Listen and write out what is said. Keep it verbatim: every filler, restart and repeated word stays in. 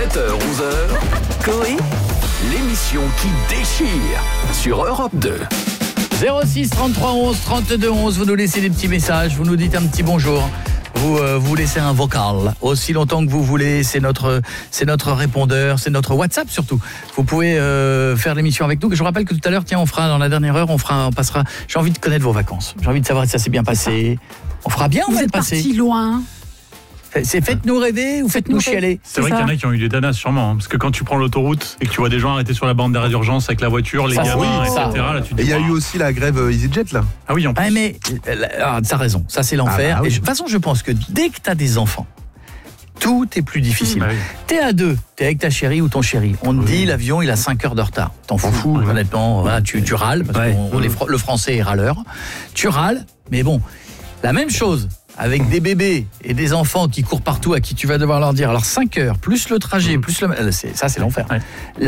sept heures, onze heures, Coé, l'émission qui déchire sur Europe deux. zéro six trente-trois onze trente-deux onze, vous nous laissez des petits messages, vous nous dites un petit bonjour. Vous euh, vous laissez un vocal aussi longtemps que vous voulez, c'est notre c'est notre répondeur, c'est notre WhatsApp surtout. Vous pouvez euh, faire l'émission avec nous. Je vous rappelle que tout à l'heure, tiens, on fera dans la dernière heure, on fera on passera. J'ai envie de connaître vos vacances. J'ai envie de savoir si ça s'est bien passé. On fera bien, on vous va le êtes passer. parti loin. C'est faites-nous rêver ou faites-nous chialer. C'est vrai qu'il y en a qui ont eu des danas sûrement, hein, parce que quand tu prends l'autoroute et que tu vois des gens arrêtés sur la bande d'arrêt d'urgence avec la voiture, les Ça, gamins, oui, et cetera. ça. Là, tu te Et il dis, y a eu ah, aussi la grève euh, EasyJet là. ah oui, en plus. Ah mais ah, t'as raison, ça c'est l'enfer. Ah bah oui. Et je- de toute façon, je pense que dès que t'as des enfants, tout est plus difficile. Bah oui. T'es à deux, t'es avec ta chérie ou ton chéri. On te dit l'avion il a cinq heures de retard. T'en fous, honnêtement. Voilà, tu, tu râles parce Ouais. que les Fr- le français est râleur. Tu râles, mais bon, la même chose. Avec des bébés et des enfants qui courent partout à qui tu vas devoir leur dire alors cinq heures plus le trajet plus le c'est- ça c'est l'enfer. Ouais.